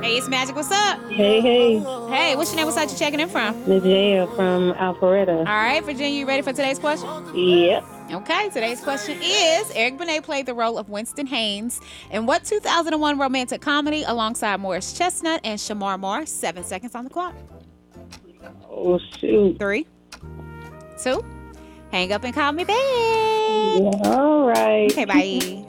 Hey, it's Magic. What's up? Hey, hey. Hey, what's your name? What's that you checking in from? Najee from All Alpharetta. right, Virginia, you ready for today's question? Yep. Okay, today's question is Eric Benet played the role of Winston Haynes in what 2001 romantic comedy alongside Morris Chestnut and Shamar Moore? 7 seconds on the clock. Oh, shoot. Three, two, hang up and call me back. Yeah, all right. Okay, bye.